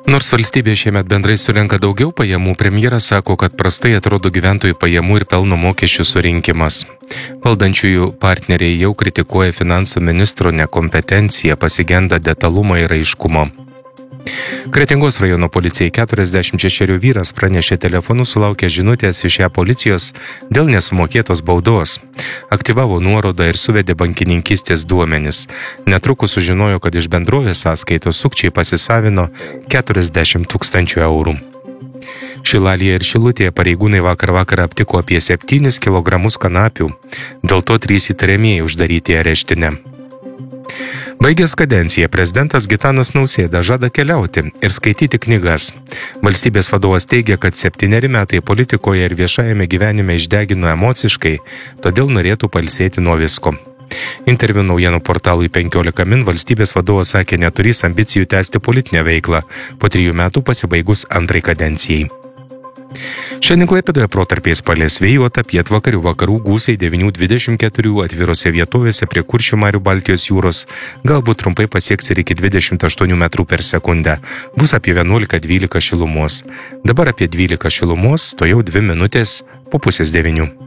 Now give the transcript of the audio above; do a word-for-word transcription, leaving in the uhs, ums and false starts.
Nors valstybė šiemet bendrai surenka daugiau pajamų, premjeras sako, kad prastai atrodo gyventojų pajamų ir pelno mokesčių surinkimas. Valdančiųjų partneriai jau kritikuoja finansų ministro nekompetenciją, pasigenda detalumo ir aiškumo. Kretingos rajono policijai keturiasdešimt šešerių vyras pranešė telefonu sulaukę žinutės iš ją policijos dėl nesumokėtos baudos. Aktyvavo nuorodą ir suvedė bankininkystės duomenis. Netrukus sužinojo, kad iš bendrovės sąskaitos sukčiai pasisavino keturiasdešimt tūkstančių eurų. Šilalėje ir Šilutėje pareigūnai vakar vakarą aptiko apie septynis kilogramus kanapių. Dėl to trys įtariamieji uždaryti areštinę. Baigęs kadenciją, prezidentas Gitanas Nausėda žada keliauti ir skaityti knygas. Valstybės vadovas teigia, kad septyneri metai politikoje ir viešajame gyvenime išdegino emociškai, todėl norėtų pailsėti nuo visko. Interviu naujienų portalui penkiolika min valstybės vadovas sakė, neturys ambicijų tęsti politinę veiklą po trijų metų pasibaigus antrai kadencijai. Šiandien Klaipėdoje protarpiais palis, vėjuota pietvakarių vakarų gūsiai devyni dvidešimt keturi, atvirose vietovėse prie Kuršių marių Baltijos jūros galbūt trumpai pasieks ir iki dvidešimt aštuonių metrų per sekundę. Bus apie vienuolika dvylika šilumos. Dabar apie dvylika šilumos, to jau dvi minutės po pusės devynių.